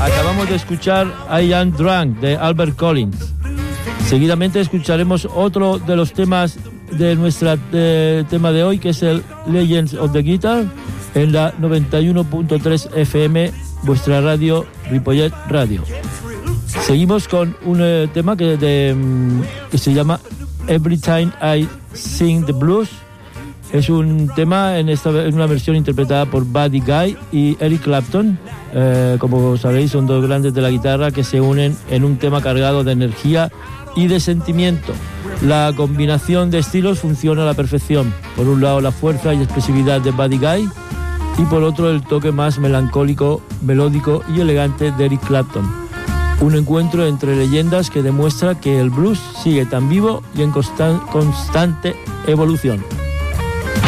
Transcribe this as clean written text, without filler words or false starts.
Acabamos de escuchar I Am Drunk de Albert Collins. Seguidamente escucharemos otro de los temas de nuestro tema de hoy, que es el Legends of the Guitar, en la 91.3 FM, vuestra radio Ripollet Radio. Seguimos con un tema que se llama Every Time I Sing the Blues. Es un tema en una versión interpretada por Buddy Guy y Eric Clapton. Como sabéis, son dos grandes de la guitarra que se unen en un tema cargado de energía y de sentimiento. La combinación de estilos funciona a la perfección. Por un lado, la fuerza y expresividad de Buddy Guy, y por otro, el toque más melancólico, melódico y elegante de Eric Clapton. Un encuentro entre leyendas que demuestra que el blues sigue tan vivo y en constante evolución.